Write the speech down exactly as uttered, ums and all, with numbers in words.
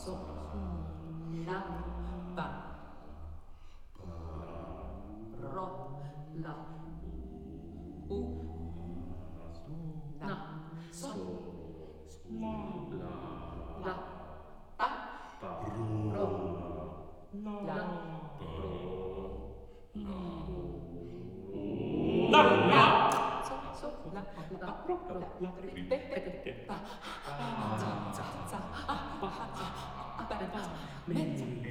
so la pa ro la u na so la pa ro la la la so so la la ro la la pe pe pa za za za a pa za a pa pa